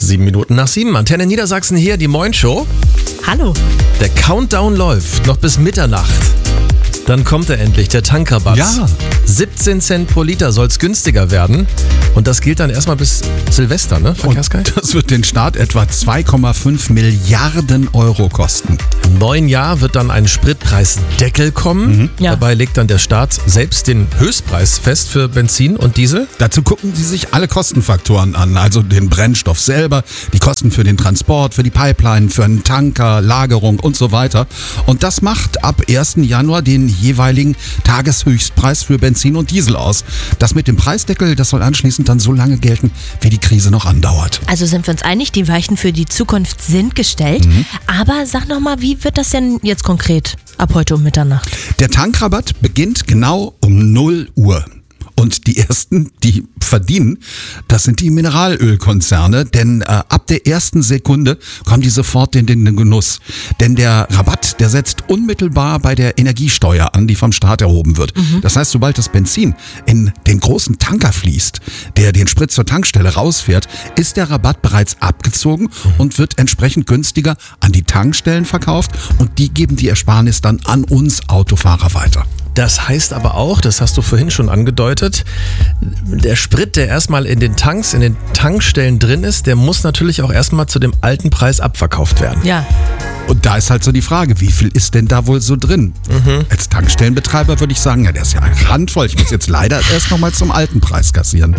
7:07, Antenne Niedersachsen hier, die Moin Show. Hallo. Der Countdown läuft noch bis Mitternacht. Dann kommt er endlich, der Tankrabatt. Ja. 17 Cent pro Liter soll es günstiger werden. Und das gilt dann erstmal bis Silvester, ne, Verkehrskai? Das wird den Staat etwa 2,5 Milliarden Euro kosten. Im neuen Jahr wird dann ein Spritpreisdeckel kommen. Ja. Dabei legt dann der Staat selbst den Höchstpreis fest für Benzin und Diesel. Dazu gucken sie sich alle Kostenfaktoren an, also den Brennstoff selber, die Kosten für den Transport, für die Pipeline, für einen Tanker, Lagerung und so weiter. Und das macht ab 1. Januar den jeweiligen Tageshöchstpreis für Benzin und Diesel aus. Das mit dem Preisdeckel, das soll anschließend dann so lange gelten, wie die Krise noch andauert. Also sind wir uns einig, die Weichen für die Zukunft sind gestellt. Aber sag noch mal, wie wird das denn jetzt konkret ab heute um Mitternacht? Der Tankrabatt beginnt genau um 0 Uhr. Und die ersten, die verdienen, das sind die Mineralölkonzerne, denn ab der ersten Sekunde kommen die sofort in den Genuss. Denn der Rabatt, der setzt unmittelbar bei der Energiesteuer an, die vom Staat erhoben wird. Das heißt, sobald das Benzin in den großen Tanker fließt, der den Sprit zur Tankstelle rausfährt, ist der Rabatt bereits abgezogen und wird entsprechend günstiger an die Tankstellen verkauft und die geben die Ersparnis dann an uns Autofahrer weiter. Das heißt aber auch, das hast du vorhin schon angedeutet, der Sprit, der erstmal in den Tanks, in den Tankstellen drin ist, der muss natürlich auch erstmal zu dem alten Preis abverkauft werden. Ja. Und da ist halt so die Frage, wie viel ist denn da wohl so drin? Als Tankstellenbetreiber würde ich sagen, ja, der ist ja randvoll. Ich muss jetzt leider erst nochmal zum alten Preis kassieren.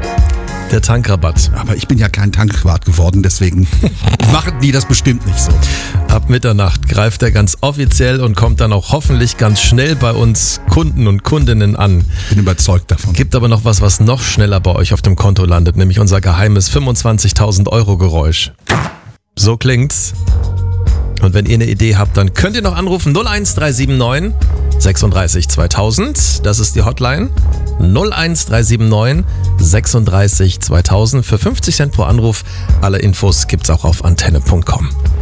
Der Tankrabatt. Aber ich bin ja kein Tankwart geworden, deswegen machen die das bestimmt nicht so. Ab Mitternacht greift er ganz offiziell und kommt dann auch hoffentlich ganz schnell bei uns Kunden und Kundinnen an. Bin überzeugt davon. Gibt aber noch was noch schneller bei euch auf dem Konto landet, nämlich unser geheimes 25.000 Euro Geräusch. So klingt's. Und wenn ihr eine Idee habt, dann könnt ihr noch anrufen 01379 36 2000. Das ist die Hotline. 01379 36 2000 für 50 Cent pro Anruf. Alle Infos gibt's auch auf antenne.com.